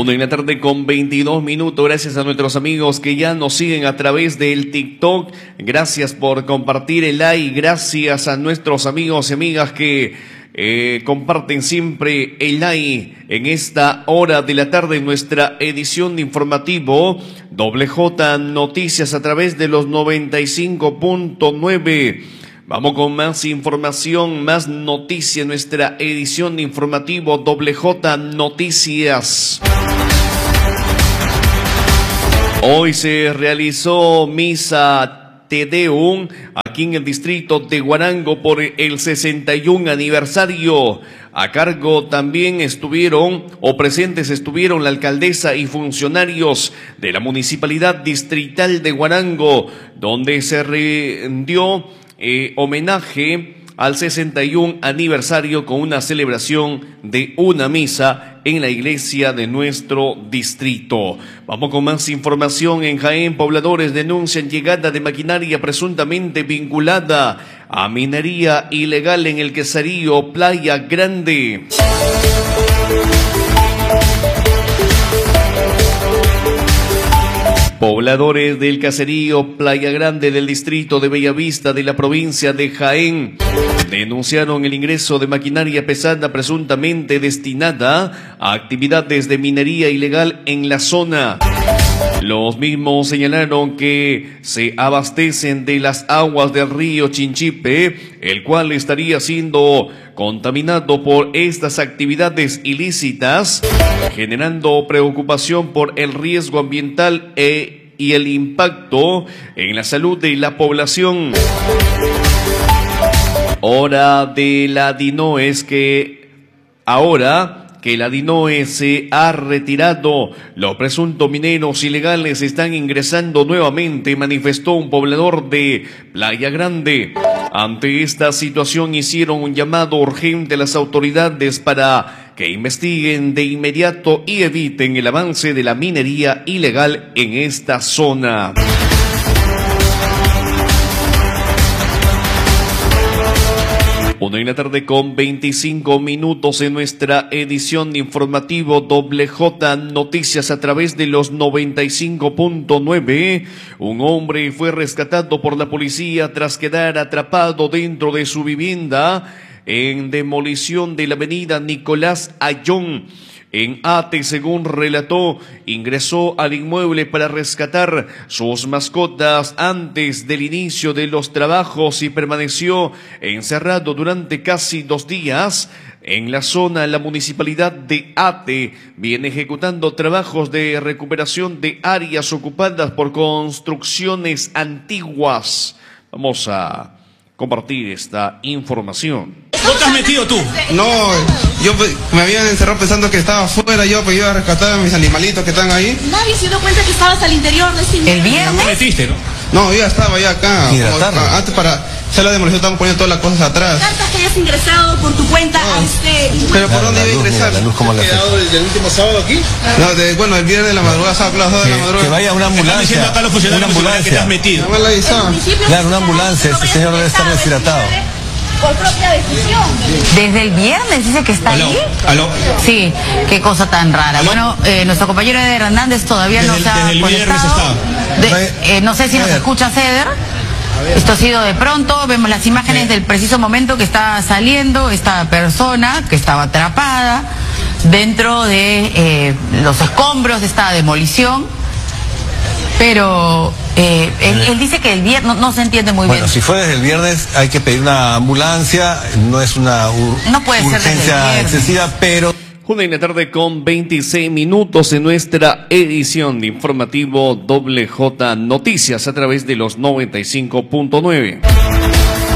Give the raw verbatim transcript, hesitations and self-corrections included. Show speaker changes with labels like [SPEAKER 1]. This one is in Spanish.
[SPEAKER 1] Una en la tarde con veintidós minutos. Gracias a nuestros amigos que ya nos siguen a través del TikTok. Gracias por compartir el like. Gracias a nuestros amigos y amigas que eh, comparten siempre el like en esta hora de la tarde en nuestra edición de informativo Doble J Noticias a través de los noventa y cinco punto nueve. Vamos con más información, más noticias en nuestra edición de informativo Doble J Noticias. Hoy se realizó misa Te Deum aquí en el distrito de Huarango por el sesenta y un aniversario. A cargo también estuvieron o presentes estuvieron la alcaldesa y funcionarios de la Municipalidad Distrital de Huarango, donde se rindió Eh, homenaje al sesenta y un aniversario con una celebración de una misa en la iglesia de nuestro distrito. Vamos con más información. En Jaén, pobladores denuncian llegada de maquinaria presuntamente vinculada a minería ilegal en el caserío Playa Grande. Pobladores del caserío Playa Grande del distrito de Bellavista de la provincia de Jaén denunciaron el ingreso de maquinaria pesada presuntamente destinada a actividades de minería ilegal en la zona. Los mismos señalaron que se abastecen de las aguas del río Chinchipe, el cual estaría siendo contaminado por estas actividades ilícitas, generando preocupación por el riesgo ambiental e, y el impacto en la salud de la población. Hora de la DINOE es que ahora que la DINOE se ha retirado, los presuntos mineros ilegales están ingresando nuevamente, manifestó un poblador de Playa Grande. Ante esta situación hicieron un llamado urgente a las autoridades para que investiguen de inmediato y eviten el avance de la minería ilegal en esta zona. Una en la tarde con veinticinco minutos en nuestra edición de informativo Doble J Noticias a través de los noventa y cinco punto nueve. Un hombre fue rescatado por la policía tras quedar atrapado dentro de su vivienda en demolición de la avenida Nicolás Ayllón. En Ate, según relató, ingresó al inmueble para rescatar sus mascotas antes del inicio de los trabajos y permaneció encerrado durante casi dos días. En la zona, la municipalidad de Ate viene ejecutando trabajos de recuperación de áreas ocupadas por construcciones antiguas. Vamos a compartir esta información.
[SPEAKER 2] ¿Dónde te has metido tú?
[SPEAKER 3] No, yo me habían encerrado pensando que estaba afuera, yo pues iba a rescatar a mis animalitos que están ahí.
[SPEAKER 4] Nadie se dio cuenta que estabas al interior de ese
[SPEAKER 2] ¿El viernes? No metiste, ¿no?
[SPEAKER 3] No, yo ya estaba ya acá. Como, antes para hacer la demolición estaban poniendo todas las cosas atrás.
[SPEAKER 4] ¿Tantas que hayas ingresado por tu cuenta no. a este...
[SPEAKER 3] ¿Pero por dónde iba a ingresar?
[SPEAKER 5] ¿Has quedado desde el último sábado aquí?
[SPEAKER 3] No, de, bueno, el viernes de la madrugada, sábado, las dos de la madrugada.
[SPEAKER 5] Que vaya una ambulancia.
[SPEAKER 2] Acá los funcionarios
[SPEAKER 5] una ambulancia.
[SPEAKER 2] Que te has metido.
[SPEAKER 3] No me la avisaban.
[SPEAKER 5] Claro, una ambulancia. Este señor debe estar deshidratado.
[SPEAKER 4] Por propia decisión.
[SPEAKER 6] Desde el viernes dice que está
[SPEAKER 2] ¿Aló?
[SPEAKER 6] ahí.
[SPEAKER 2] ¿Aló?
[SPEAKER 6] Sí, qué cosa tan rara.
[SPEAKER 2] ¿Aló?
[SPEAKER 6] Bueno, eh, nuestro compañero Eder Hernández todavía
[SPEAKER 2] Desde
[SPEAKER 6] no
[SPEAKER 2] el-
[SPEAKER 6] se ha
[SPEAKER 2] desde el viernes
[SPEAKER 6] conectado. De- eh, no sé si nos
[SPEAKER 5] Eder.
[SPEAKER 6] escucha Eder. Esto ha sido de pronto, vemos las imágenes del preciso momento que está saliendo esta persona que estaba atrapada dentro de eh, los escombros de esta demolición. Pero eh, él, él dice que el viernes no, no se entiende muy
[SPEAKER 5] Bueno,
[SPEAKER 6] bien.
[SPEAKER 5] si fue desde el viernes hay que pedir una ambulancia, no es una ur
[SPEAKER 6] No puede ser desde el
[SPEAKER 5] urgencia
[SPEAKER 6] viernes.
[SPEAKER 5] excesiva, pero...
[SPEAKER 1] Una en la tarde con veintiséis minutos en nuestra edición de informativo Doble J Noticias a través de los noventa y cinco punto nueve.